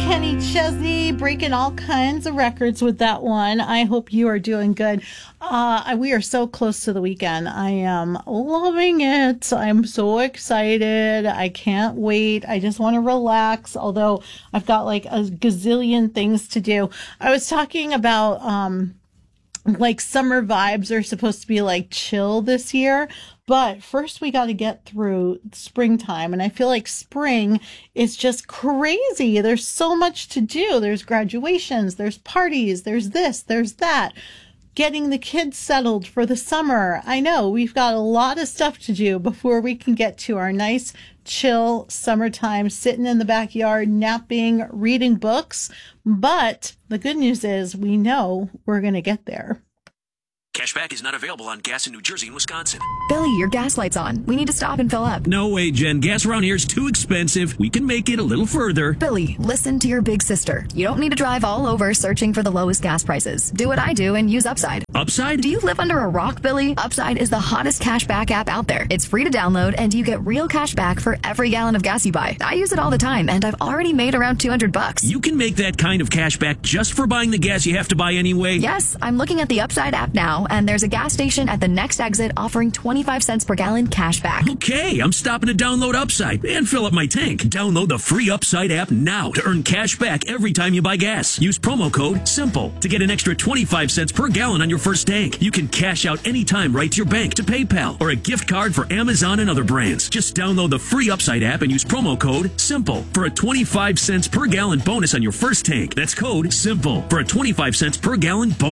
Kenny Chesney breaking all kinds of records with that one. I hope you are doing good. We are so close to the weekend. I am loving it. I'm so excited. I can't wait. I just want to relax, although I've got like a gazillion things to do. I was talking about like summer vibes are supposed to be like chill this year. But first we got to get through springtime. And I feel like spring is just crazy. There's so much to do. There's graduations, there's parties, there's this, there's that. Getting the kids settled for the summer. I know we've got a lot of stuff to do before we can get to our nice, chill summertime, sitting in the backyard, napping, reading books. But the good news is we know we're going to get there. Cashback is not available on gas in New Jersey and Wisconsin. Billy, your gas light's on. We need to stop and fill up. No way, Jen. Gas around here is too expensive. We can make it a little further. Billy, listen to your big sister. You don't need to drive all over searching for the lowest gas prices. Do what I do and use Upside. Upside? Do you live under a rock, Billy? Upside is the hottest cashback app out there. It's free to download, and you get real cash back for every gallon of gas you buy. I use it all the time, and I've already made around $200. You can make that kind of cash back just for buying the gas you have to buy anyway? Yes, I'm looking at the Upside app now, and there's a gas station at the next exit offering 25 cents per gallon cash back. Okay, I'm stopping to download Upside and fill up my tank. Download the free Upside app now to earn cash back every time you buy gas. Use promo code SIMPLE to get an extra 25 cents per gallon on your first tank. You can cash out anytime right to your bank, to PayPal, or a gift card for Amazon and other brands. Just download the free Upside app and use promo code SIMPLE for a 25 cents per gallon bonus on your first tank. That's code SIMPLE for a 25 cents per gallon bonus.